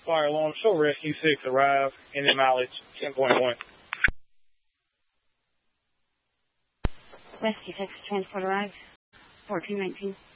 fire alarm. Show Rescue 6 arrive. Engine mileage 10.1. Rescue 6 transport arrived. 1419.